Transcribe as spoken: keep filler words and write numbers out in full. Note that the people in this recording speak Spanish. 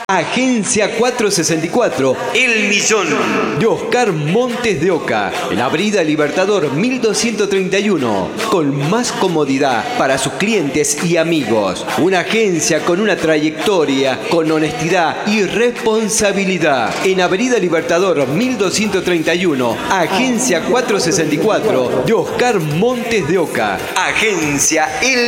Agencia cuatrocientos sesenta y cuatro, El Millón, de Oscar Montes de Oca, en Avenida Libertador mil doscientos treinta y uno, con más comodidad para sus clientes y amigos. Una agencia con una trayectoria, con honestidad y responsabilidad. En Avenida Libertador mil doscientos treinta y uno, Agencia cuatrocientos sesenta y cuatro, de Oscar Montes de Oca. Agencia El